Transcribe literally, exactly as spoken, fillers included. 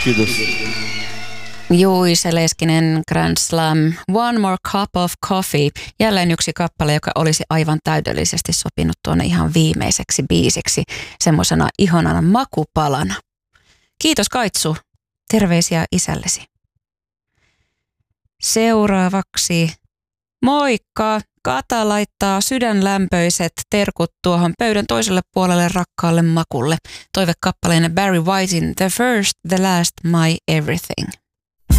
Kiitos. Juise Leskinen, Grand Slam, One More Cup of Coffee. Jälleen yksi kappale, joka olisi aivan täydellisesti sopinut tuonne ihan viimeiseksi biisiksi, semmoisena ihanana makupalana. Kiitos Kaitsu. Terveisiä isällesi. Seuraavaksi, moikka! Kata laittaa sydänlämpöiset terkut tuohon pöydän toiselle puolelle rakkaalle makulle. Toivekappaleena Barry Whitein The First, The Last, My Everything.